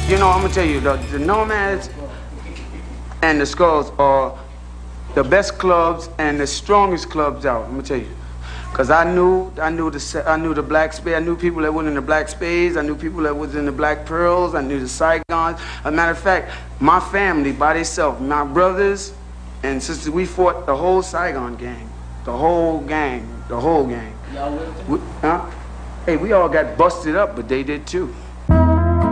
You know, I'm gonna tell you, the Nomads and the Skulls are the best clubs and the strongest clubs out. I'm gonna tell you, cause I knew the Black Spades. I knew people that were in the Black Spades. I knew people that was in the Black Pearls. I knew the Saigons. As a matter of fact, my family by themselves, my brothers and sisters, we fought the whole Saigon gang, the whole gang. Y'all with them? Hey, we all got busted up, but they did too.